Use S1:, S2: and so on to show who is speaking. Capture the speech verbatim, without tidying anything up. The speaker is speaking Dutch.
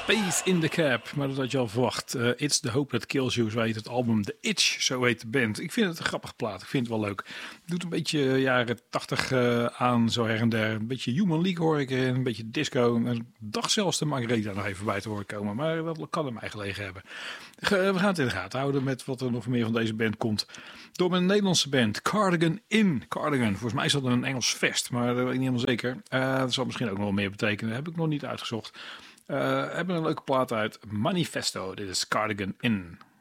S1: Space in the Cab, maar dat had je al verwacht. Uh, It's the Hope That Kills You, zo heet het album. The Itch, zo heet de band. Ik vind het een grappige plaat, ik vind het wel leuk. Het doet een beetje jaren tachtig uh, aan, zo her en der. Een beetje Human League hoor ik erin, een beetje disco. En ik dacht zelfs de Margarita nog even bij te horen komen, maar dat kan hem mij gelegen hebben. Uh, we gaan het in de gaten houden met wat er nog meer van deze band komt. Door mijn Nederlandse band, Cardigan In. Cardigan, volgens mij is dat een Engels vest, maar dat weet ik niet helemaal zeker. Uh, dat zal misschien ook nog wel meer betekenen, dat heb ik nog niet uitgezocht. Uh, hebben een leuke plaat uit Manifesto. Dit is Cardigan In.